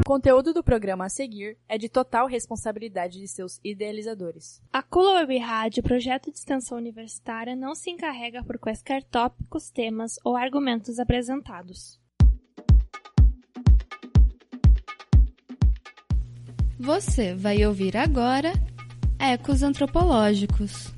conteúdo do programa a seguir é de total responsabilidade de seus idealizadores. A Cula Web Rádio, projeto de extensão universitária, não se encarrega por quaisquer tópicos, temas ou argumentos apresentados. Você vai ouvir agora Ecos Antropológicos.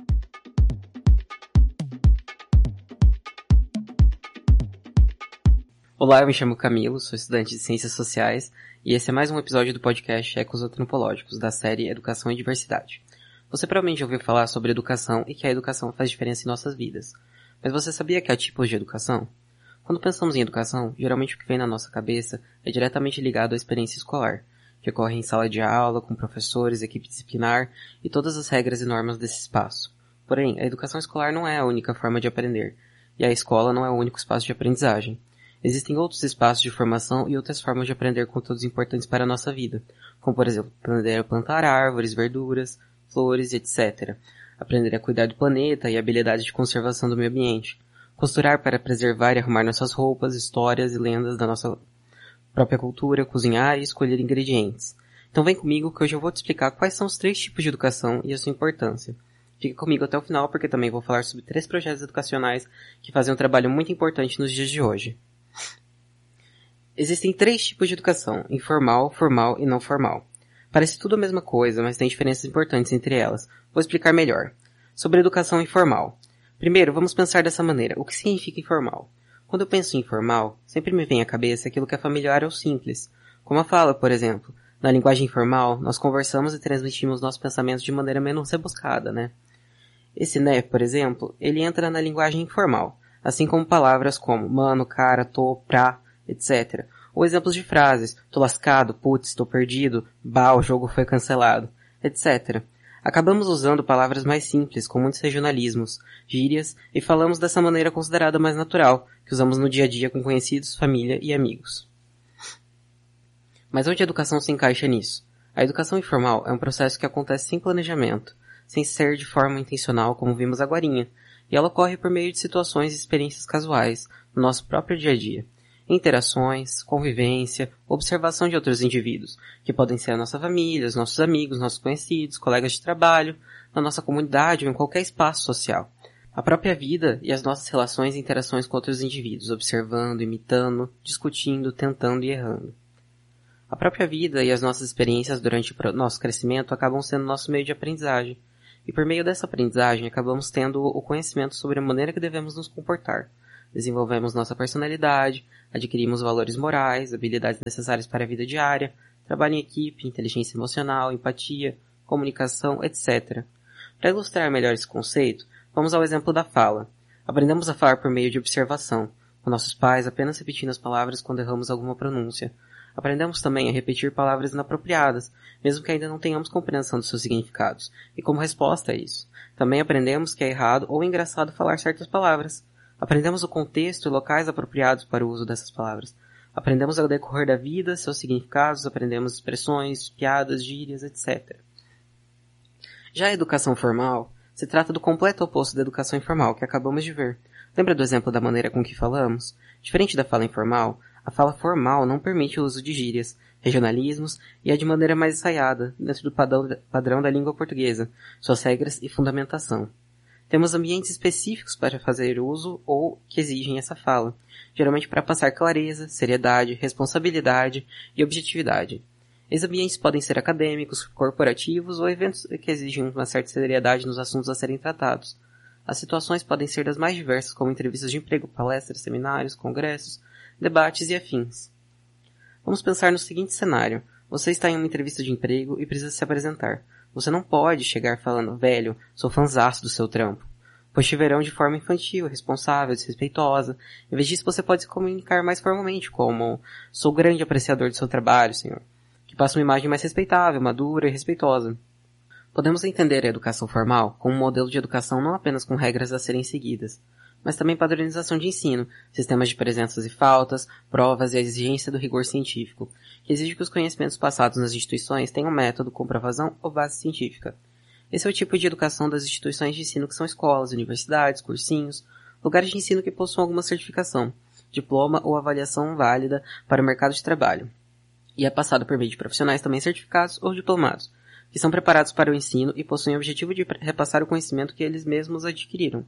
Olá, eu me chamo Camilo, sou estudante de Ciências Sociais e esse é mais um episódio do podcast Ecos Antropológicos, da série Educação e Diversidade. Você provavelmente ouviu falar sobre educação e que a educação faz diferença em nossas vidas. Mas você sabia que há tipos de educação? Quando pensamos em educação, geralmente o que vem na nossa cabeça é diretamente ligado à experiência escolar, que ocorre em sala de aula, com professores, equipe disciplinar e todas as regras e normas desse espaço. Porém, a educação escolar não é a única forma de aprender, e a escola não é o único espaço de aprendizagem. Existem outros espaços de formação e outras formas de aprender conteúdos importantes para a nossa vida, como por exemplo, aprender a plantar árvores, verduras, flores, etc. Aprender a cuidar do planeta e habilidades de conservação do meio ambiente. Costurar para preservar e arrumar nossas roupas, histórias e lendas da nossa própria cultura, cozinhar e escolher ingredientes. Então vem comigo que hoje eu vou te explicar quais são os 3 tipos de educação e a sua importância. Fica comigo até o final porque também vou falar sobre 3 projetos educacionais que fazem um trabalho muito importante nos dias de hoje. Existem 3 tipos de educação, informal, formal e não formal. Parece tudo a mesma coisa, mas tem diferenças importantes entre elas. Vou explicar melhor. Sobre a educação informal. Primeiro, vamos pensar dessa maneira. O que significa informal? Quando eu penso em informal, sempre me vem à cabeça aquilo que é familiar ou simples. Como a fala, por exemplo. Na linguagem informal, nós conversamos e transmitimos nossos pensamentos de maneira menos rebuscada, né? Esse né, por exemplo, ele entra na linguagem informal, assim como palavras como mano, cara, tô, pra, etc. Ou exemplos de frases, tô lascado, putz, tô perdido, bah, o jogo foi cancelado, etc. Acabamos usando palavras mais simples, com muitos regionalismos, gírias, e falamos dessa maneira considerada mais natural, que usamos no dia a dia com conhecidos, família e amigos. Mas onde a educação se encaixa nisso? A educação informal é um processo que acontece sem planejamento, sem ser de forma intencional, como vimos agorinha, e ela ocorre por meio de situações e experiências casuais, no nosso próprio dia a dia. Interações, convivência, observação de outros indivíduos, que podem ser a nossa família, os nossos amigos, nossos conhecidos, colegas de trabalho, na nossa comunidade ou em qualquer espaço social. A própria vida e as nossas relações e interações com outros indivíduos, observando, imitando, discutindo, tentando e errando. A própria vida e as nossas experiências durante o nosso crescimento acabam sendo nosso meio de aprendizagem, e por meio dessa aprendizagem acabamos tendo o conhecimento sobre a maneira que devemos nos comportar. Desenvolvemos nossa personalidade, adquirimos valores morais, habilidades necessárias para a vida diária, trabalho em equipe, inteligência emocional, empatia, comunicação, etc. Para ilustrar melhor esse conceito, vamos ao exemplo da fala. Aprendemos a falar por meio de observação, com nossos pais apenas repetindo as palavras quando erramos alguma pronúncia. Aprendemos também a repetir palavras inapropriadas, mesmo que ainda não tenhamos compreensão dos seus significados, e como resposta a isso. Também aprendemos que é errado ou engraçado falar certas palavras. Aprendemos o contexto e locais apropriados para o uso dessas palavras. Aprendemos ao decorrer da vida, seus significados, aprendemos expressões, piadas, gírias, etc. Já a educação formal se trata do completo oposto da educação informal que acabamos de ver. Lembra do exemplo da maneira com que falamos? Diferente da fala informal, a fala formal não permite o uso de gírias, regionalismos e é de maneira mais ensaiada, dentro do padrão da língua portuguesa, suas regras e fundamentação. Temos ambientes específicos para fazer uso ou que exigem essa fala, geralmente para passar clareza, seriedade, responsabilidade e objetividade. Esses ambientes podem ser acadêmicos, corporativos ou eventos que exigem uma certa seriedade nos assuntos a serem tratados. As situações podem ser das mais diversas, como entrevistas de emprego, palestras, seminários, congressos, debates e afins. Vamos pensar no seguinte cenário. Você está em uma entrevista de emprego e precisa se apresentar. Você não pode chegar falando, velho, sou fãzaço do seu trampo. Pois te verão de forma infantil, responsável, desrespeitosa. Em vez disso, você pode se comunicar mais formalmente, como, sou grande apreciador do seu trabalho, senhor. Que passa uma imagem mais respeitável, madura e respeitosa. Podemos entender a educação formal como um modelo de educação não apenas com regras a serem seguidas, mas também padronização de ensino, sistemas de presenças e faltas, provas e a exigência do rigor científico, que exige que os conhecimentos passados nas instituições tenham método, comprovação ou base científica. Esse é o tipo de educação das instituições de ensino que são escolas, universidades, cursinhos, lugares de ensino que possuam alguma certificação, diploma ou avaliação válida para o mercado de trabalho. e é passado por meio de profissionais também certificados ou diplomados, que são preparados para o ensino e possuem o objetivo de repassar o conhecimento que eles mesmos adquiriram.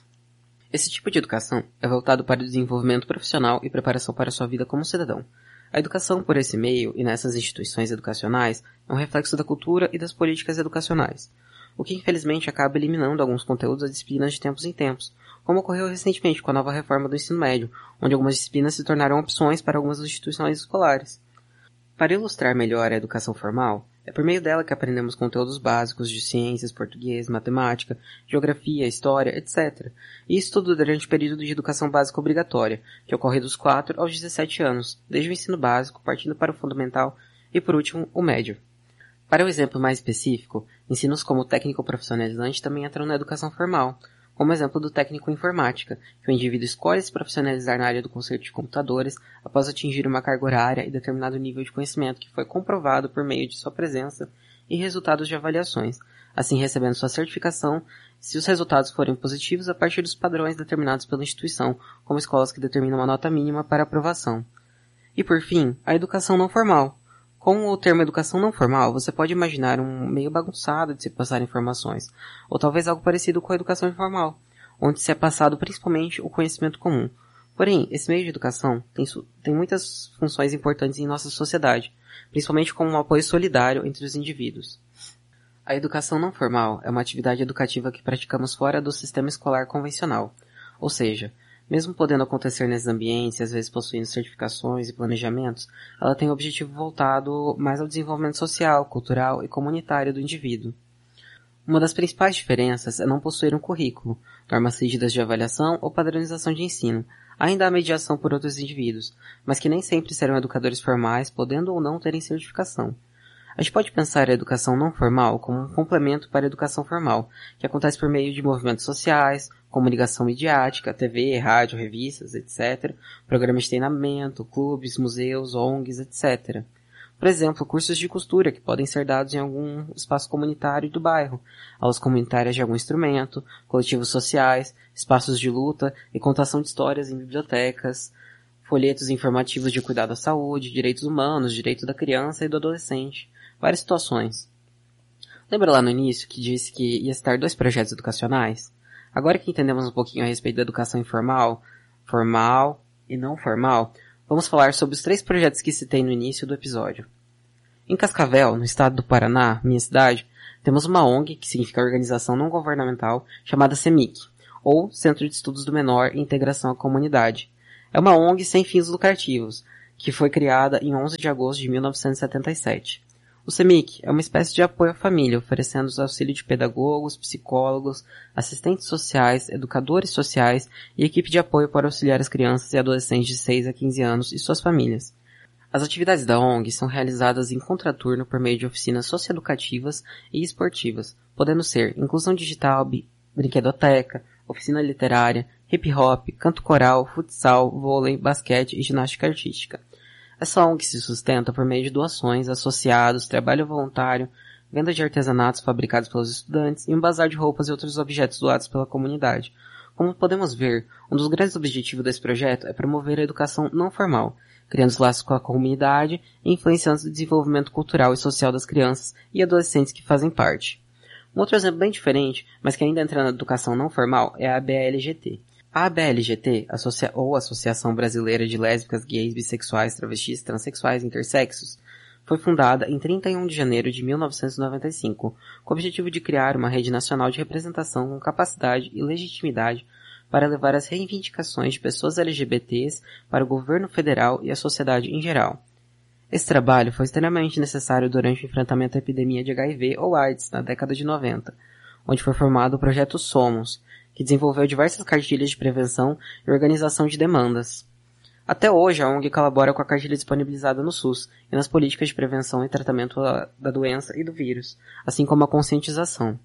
Esse tipo de educação é voltado para o desenvolvimento profissional e preparação para a sua vida como cidadão. A educação por esse meio e nessas instituições educacionais é um reflexo da cultura e das políticas educacionais, o que infelizmente acaba eliminando alguns conteúdos das disciplinas de tempos em tempos, como ocorreu recentemente com a nova reforma do ensino médio, onde algumas disciplinas se tornaram opções para algumas instituições escolares. Para ilustrar melhor a educação formal, é por meio dela que aprendemos conteúdos básicos de ciências, português, matemática, geografia, história, etc. E isso tudo durante o período de educação básica obrigatória, que ocorre dos 4 aos 17 anos, desde o ensino básico, partindo para o fundamental e, por último, o médio. Para o exemplo mais específico, ensinos como técnico profissionalizante também entram na educação formal, como exemplo do técnico em informática, que o indivíduo escolhe se profissionalizar na área do conserto de computadores após atingir uma carga horária e determinado nível de conhecimento que foi comprovado por meio de sua presença e resultados de avaliações, assim recebendo sua certificação se os resultados forem positivos a partir dos padrões determinados pela instituição, como escolas que determinam uma nota mínima para aprovação. E por fim, a educação não formal. Com o termo educação não formal, você pode imaginar um meio bagunçado de se passar informações, ou talvez algo parecido com a educação informal, onde se é passado principalmente o conhecimento comum. Porém, esse meio de educação tem muitas funções importantes em nossa sociedade, principalmente como um apoio solidário entre os indivíduos. A educação não formal é uma atividade educativa que praticamos fora do sistema escolar convencional, ou seja, mesmo podendo acontecer nesses ambientes e às vezes possuindo certificações e planejamentos, ela tem um objetivo voltado mais ao desenvolvimento social, cultural e comunitário do indivíduo. Uma das principais diferenças é não possuir um currículo, normas rígidas de avaliação ou padronização de ensino. Ainda há mediação por outros indivíduos, mas que nem sempre serão educadores formais, podendo ou não terem certificação. A gente pode pensar a educação não formal como um complemento para a educação formal, que acontece por meio de movimentos sociais, comunicação midiática, TV, rádio, revistas, etc., programas de treinamento, clubes, museus, ONGs, etc. Por exemplo, cursos de costura que podem ser dados em algum espaço comunitário do bairro, aulas comunitárias de algum instrumento, coletivos sociais, espaços de luta e contação de histórias em bibliotecas, folhetos informativos de cuidado à saúde, direitos humanos, direito da criança e do adolescente. Várias situações. Lembra lá no início que disse que ia citar 2 projetos educacionais? Agora que entendemos um pouquinho a respeito da educação informal, formal e não formal, vamos falar sobre os 3 projetos que citei no início do episódio. Em Cascavel, no estado do Paraná, minha cidade, temos uma ONG, que significa Organização Não Governamental, chamada CEMIC, ou Centro de Estudos do Menor e Integração à Comunidade. É uma ONG sem fins lucrativos, que foi criada em 11 de agosto de 1977. O CEMIC é uma espécie de apoio à família, oferecendo os auxílios de pedagogos, psicólogos, assistentes sociais, educadores sociais e equipe de apoio para auxiliar as crianças e adolescentes de 6 a 15 anos e suas famílias. As atividades da ONG são realizadas em contraturno por meio de oficinas socioeducativas e esportivas, podendo ser inclusão digital, brinquedoteca, oficina literária, hip-hop, canto coral, futsal, vôlei, basquete e ginástica artística. Essa ONG se sustenta por meio de doações, associados, trabalho voluntário, venda de artesanatos fabricados pelos estudantes e um bazar de roupas e outros objetos doados pela comunidade. Como podemos ver, um dos grandes objetivos desse projeto é promover a educação não formal, criando os laços com a comunidade e influenciando o desenvolvimento cultural e social das crianças e adolescentes que fazem parte. Um outro exemplo bem diferente, mas que ainda entra na educação não formal, é a ABLGT. A ABLGT, ou Associação Brasileira de Lésbicas, Gays, Bissexuais, Travestis, Transsexuais e Intersexos, foi fundada em 31 de janeiro de 1995, com o objetivo de criar uma rede nacional de representação com capacidade e legitimidade para levar as reivindicações de pessoas LGBTs para o governo federal e a sociedade em geral. Esse trabalho foi extremamente necessário durante o enfrentamento à epidemia de HIV ou AIDS na década de 90, onde foi formado o projeto Somos, que desenvolveu diversas cartilhas de prevenção e organização de demandas. Até hoje, a ONG colabora com a cartilha disponibilizada no SUS e nas políticas de prevenção e tratamento da doença e do vírus, assim como a conscientização.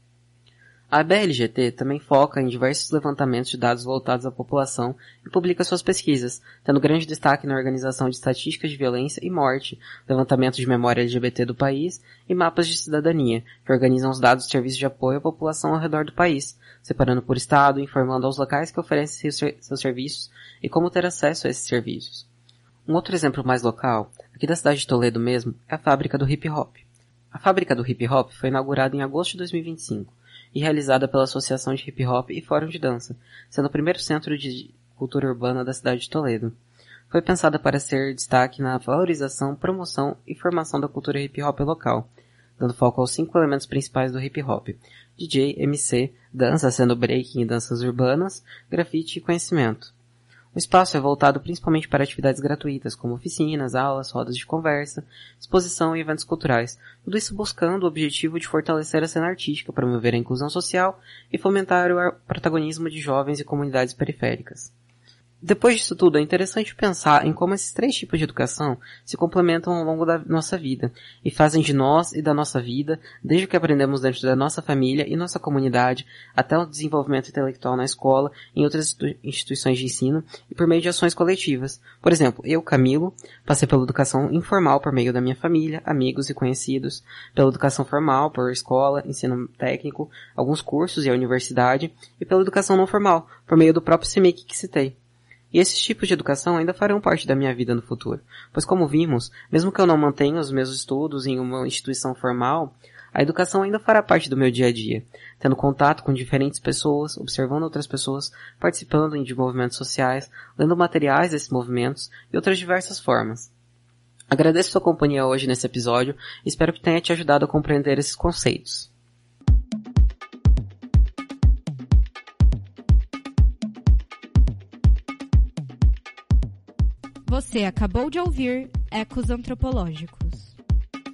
A ABLGT também foca em diversos levantamentos de dados voltados à população e publica suas pesquisas, tendo grande destaque na organização de estatísticas de violência e morte, levantamento de memória LGBT do país e mapas de cidadania, que organizam os dados de serviços de apoio à população ao redor do país, separando por estado, informando aos locais que oferecem seus serviços e como ter acesso a esses serviços. Um outro exemplo mais local, aqui da cidade de Toledo mesmo, é a Fábrica do Hip Hop. A Fábrica do Hip Hop foi inaugurada em agosto de 2025 e realizada pela Associação de Hip Hop e Fórum de Dança, sendo o primeiro centro de cultura urbana da cidade de Toledo. Foi pensada para ser destaque na valorização, promoção e formação da cultura hip hop local, dando foco aos 5 elementos principais do hip hop: DJ, MC, dança, sendo breaking e danças urbanas, grafite e conhecimento. O espaço é voltado principalmente para atividades gratuitas, como oficinas, aulas, rodas de conversa, exposição e eventos culturais, tudo isso buscando o objetivo de fortalecer a cena artística, promover a inclusão social e fomentar o protagonismo de jovens e comunidades periféricas. Depois disso tudo, é interessante pensar em como esses 3 tipos de educação se complementam ao longo da nossa vida e fazem de nós e da nossa vida, desde o que aprendemos dentro da nossa família e nossa comunidade, até o desenvolvimento intelectual na escola, em outras instituições de ensino e por meio de ações coletivas. Por exemplo, eu, Camilo, passei pela educação informal por meio da minha família, amigos e conhecidos, pela educação formal por escola, ensino técnico, alguns cursos e a universidade, e pela educação não formal, por meio do próprio CEMIC que citei. E esses tipos de educação ainda farão parte da minha vida no futuro, pois como vimos, mesmo que eu não mantenha os meus estudos em uma instituição formal, a educação ainda fará parte do meu dia a dia, tendo contato com diferentes pessoas, observando outras pessoas, participando de movimentos sociais, lendo materiais desses movimentos e outras diversas formas. Agradeço sua companhia hoje nesse episódio e espero que tenha te ajudado a compreender esses conceitos. Você acabou de ouvir Ecos Antropológicos.